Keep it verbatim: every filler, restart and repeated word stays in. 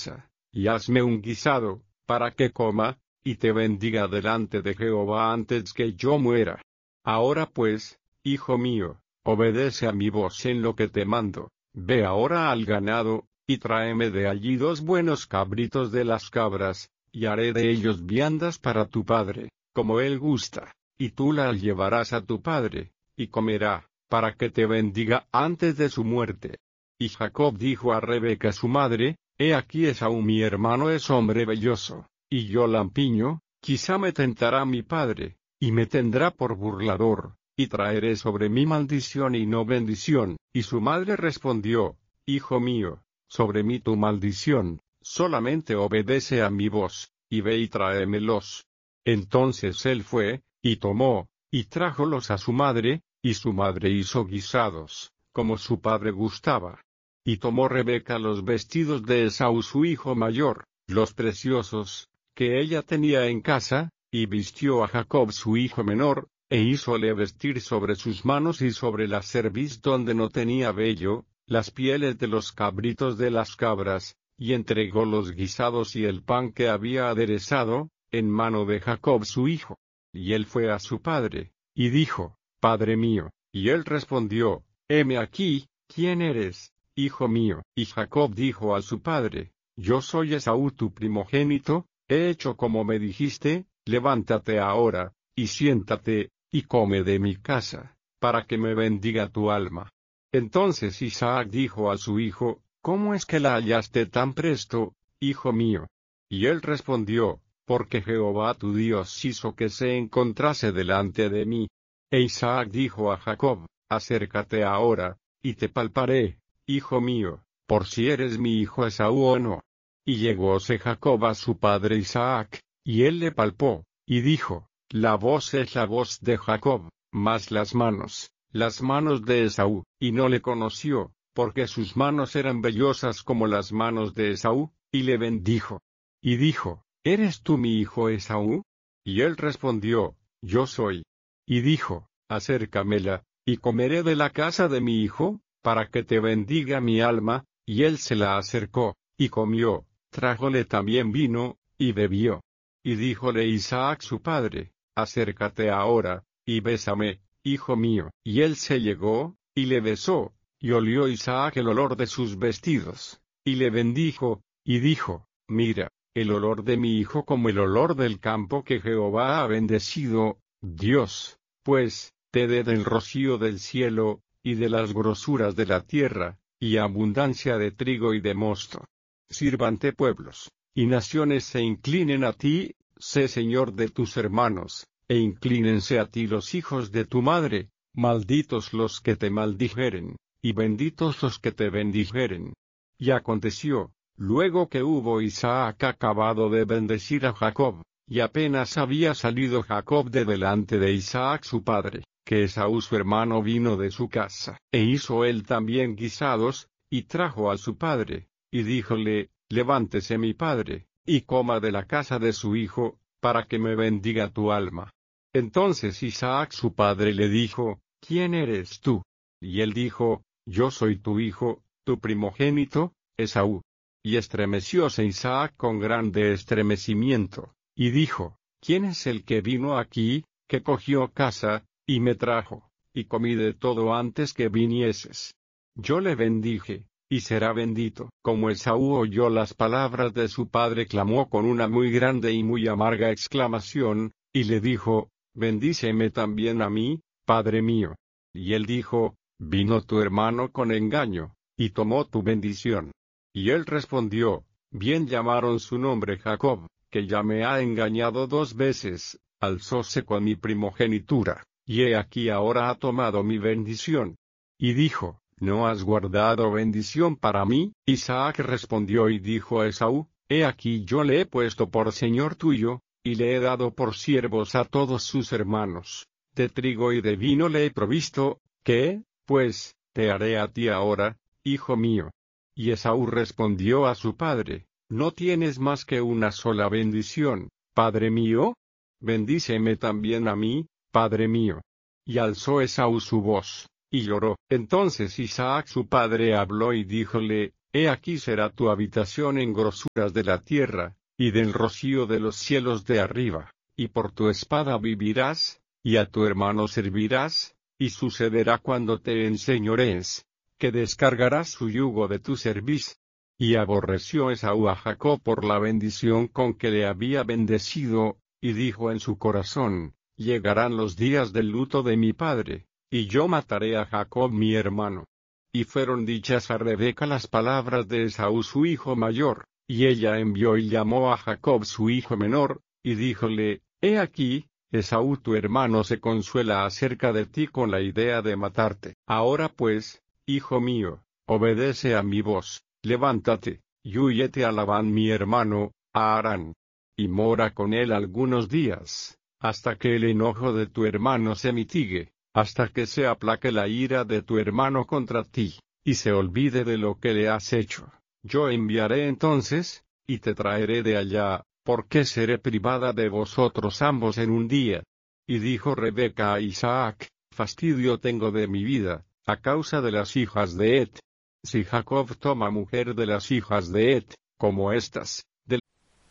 casa, y hazme un guisado, para que coma, y te bendiga delante de Jehová antes que yo muera. Ahora pues, hijo mío, obedece a mi voz en lo que te mando, ve ahora al ganado, y tráeme de allí dos buenos cabritos de las cabras, y haré de ellos viandas para tu padre, como él gusta, y tú las llevarás a tu padre, y comerá, para que te bendiga antes de su muerte. Y Jacob dijo a Rebeca su madre, he aquí Esaú mi hermano es hombre velloso, y yo lampiño, quizá me tentará mi padre, y me tendrá por burlador, y traeré sobre mí maldición y no bendición. Y su madre respondió, hijo mío, sobre mí tu maldición, solamente obedece a mi voz, y ve y tráemelos. Entonces él fue, y tomó, y trájolos a su madre, y su madre hizo guisados, como su padre gustaba. Y tomó Rebeca los vestidos de Esaú su hijo mayor, los preciosos, que ella tenía en casa, y vistió a Jacob su hijo menor, e hízole vestir sobre sus manos y sobre la cerviz donde no tenía vello, las pieles de los cabritos de las cabras, y entregó los guisados y el pan que había aderezado, en mano de Jacob su hijo. Y él fue a su padre, y dijo, Padre mío, y él respondió, heme aquí, ¿quién eres, hijo mío? Y Jacob dijo a su padre, yo soy Esaú tu primogénito, he hecho como me dijiste, levántate ahora, y siéntate, y come de mi casa, para que me bendiga tu alma. Entonces Isaac dijo a su hijo, ¿cómo es que la hallaste tan presto, hijo mío? Y él respondió, porque Jehová tu Dios hizo que se encontrase delante de mí. E Isaac dijo a Jacob, acércate ahora, y te palparé, hijo mío, por si eres mi hijo Esaú o no. Y llegóse Jacob a su padre Isaac, y él le palpó, y dijo, la voz es la voz de Jacob, mas las manos, las manos de Esaú, y no le conoció, porque sus manos eran vellosas como las manos de Esaú, y le bendijo. Y dijo, ¿eres tú mi hijo Esaú? Y él respondió, yo soy. Y dijo, acércamela, y comeré de la casa de mi hijo, para que te bendiga mi alma. Y él se la acercó, y comió, trájole también vino, y bebió. Y díjole Isaac su padre, acércate ahora, y bésame, hijo mío. Y él se llegó, y le besó, y olió Isaac el olor de sus vestidos, y le bendijo, y dijo, mira, el olor de mi hijo como el olor del campo que Jehová ha bendecido, Dios, pues, te dé del rocío del cielo, y de las grosuras de la tierra, y abundancia de trigo y de mosto. Sírvante pueblos, y naciones se inclinen a ti, sé Señor de tus hermanos, e inclínense a ti los hijos de tu madre, malditos los que te maldijeren, y benditos los que te bendijeren. Y aconteció, luego que hubo Isaac acabado de bendecir a Jacob, y apenas había salido Jacob de delante de Isaac su padre, que Esaú su hermano vino de su casa, e hizo él también guisados, y trajo a su padre, y díjole, levántese mi padre, y coma de la casa de su hijo, para que me bendiga tu alma. Entonces Isaac su padre le dijo, ¿quién eres tú? Y él dijo, yo soy tu hijo, tu primogénito, Esaú. Y estremecióse Isaac con grande estremecimiento, y dijo, ¿quién es el que vino aquí, que cogió casa, y me trajo, y comí de todo antes que vinieses? Yo le bendije, y será bendito. Como Esaú oyó las palabras de su padre, clamó con una muy grande y muy amarga exclamación, y le dijo, bendíceme también a mí, padre mío. Y él dijo, vino tu hermano con engaño, y tomó tu bendición. Y él respondió, bien llamaron su nombre Jacob, que ya me ha engañado dos veces, alzóse con mi primogenitura, y he aquí ahora ha tomado mi bendición. Y dijo, ¿no has guardado bendición para mí? Isaac respondió y dijo a Esaú, he aquí yo le he puesto por señor tuyo, y le he dado por siervos a todos sus hermanos, de trigo y de vino le he provisto, ¿qué, pues, te haré a ti ahora, hijo mío? Y Esaú respondió a su padre, ¿no tienes más que una sola bendición, padre mío? Bendíceme también a mí, padre mío. Y alzó Esaú su voz, y lloró. Entonces Isaac su padre habló y díjole, he aquí será tu habitación en grosuras de la tierra, y del rocío de los cielos de arriba, y por tu espada vivirás, y a tu hermano servirás, y sucederá cuando te enseñorees, que descargarás su yugo de tu cerviz. Y aborreció Esaú a Jacob por la bendición con que le había bendecido, y dijo en su corazón, llegarán los días del luto de mi padre, y yo mataré a Jacob mi hermano. Y fueron dichas a Rebeca las palabras de Esaú su hijo mayor, y ella envió y llamó a Jacob su hijo menor, y díjole, he aquí, Esaú tu hermano se consuela acerca de ti con la idea de matarte. Ahora pues, hijo mío, obedece a mi voz, levántate, y huyete a Labán mi hermano, a Harán, y mora con él algunos días, hasta que el enojo de tu hermano se mitigue, hasta que se aplaque la ira de tu hermano contra ti, y se olvide de lo que le has hecho. Yo enviaré entonces, y te traeré de allá, porque seré privada de vosotros ambos en un día. Y dijo Rebeca a Isaac, fastidio tengo de mi vida, a causa de las hijas de Het. Si Jacob toma mujer de las hijas de Het, como estas,